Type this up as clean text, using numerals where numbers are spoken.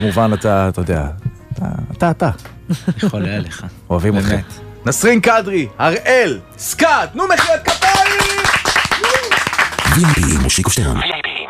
כמובן אתה יודע, אתה. יכול היה לך. אוהבים אותך. נסרין קדרי, הראל, סקאט, תנו מחיאות כפיים! VIP, מושיקו שטרן.